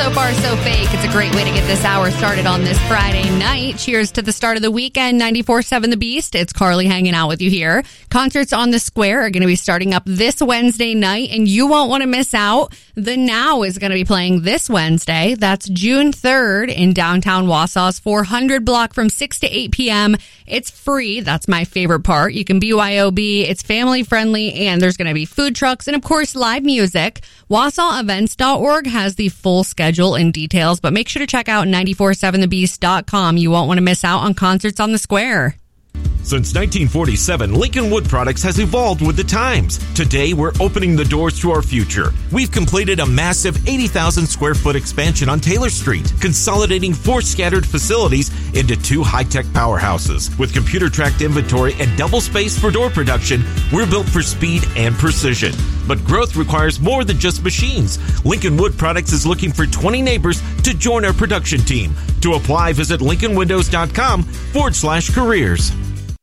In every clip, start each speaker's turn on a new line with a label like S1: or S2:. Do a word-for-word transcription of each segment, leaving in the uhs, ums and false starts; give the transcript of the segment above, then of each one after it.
S1: So Far, So Fake. It's a great way to get this hour started on this Friday night. Cheers to the start of the weekend. ninety-four point seven The Beast. It's Carly hanging out with you here. Concerts on the Square are going to be starting up this Wednesday night, and you won't want to miss out. The Now is going to be playing this Wednesday. That's June third in downtown Wausau's four hundred block from six to eight p.m. It's free. That's my favorite part. You can B Y O B. It's family friendly, and there's going to be food trucks and, of course, live music. Wausau Events dot org has the full schedule and details, but make sure to check out nine four seven the beast dot com. You won't want to miss out on concerts on the Square.
S2: Since nineteen forty-seven, Lincoln Wood Products has evolved with the times. Today, we're opening the doors to our future. We've completed a massive eighty thousand square foot expansion on Taylor Street, consolidating four scattered facilities into two high-tech powerhouses. With computer-tracked inventory and double space for door production, we're built for speed and precision. But growth requires more than just machines. Lincoln Wood Products is looking for twenty neighbors to join our production team. To apply, visit lincoln windows dot com forward slash careers.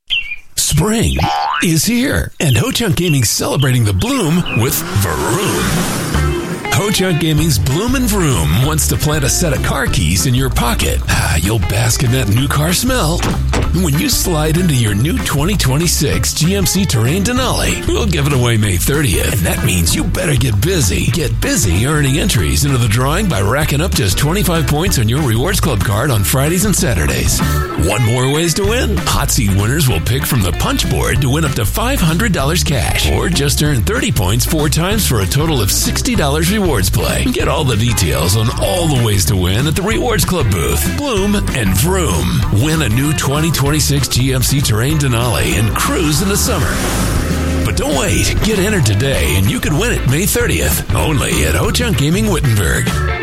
S3: Spring is here, and Ho-Chunk Gaming's celebrating the bloom with Vroom. Ho-Chunk Gaming's Bloom and Vroom wants to plant a set of car keys in your pocket. Ah, you'll bask in that new car smell. When you slide into your new twenty twenty-six G M C Terrain Denali, we'll give it away May thirtieth. And that means you better get busy. Get busy earning entries into the drawing by racking up just twenty-five points on your Rewards Club card on Fridays and Saturdays. One more ways to win? Hot Seat winners will pick from the punch board to win up to five hundred dollars cash. Or just earn thirty points four times for a total of sixty dollars rewards play. Get all the details on all the ways to win at the Rewards Club booth. Bloom and Vroom. Win a new twenty twenty-six G M C Terrain Denali and cruise in the summer. But don't wait. Get entered today and you can win it May thirtieth. Only at Ho-Chunk Gaming Wittenberg.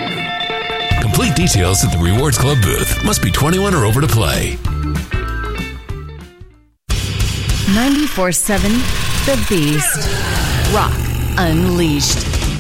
S3: Complete details at the Rewards Club booth. Must be twenty-one or over to play.
S4: ninety-four point seven The Beast. Rock Unleashed.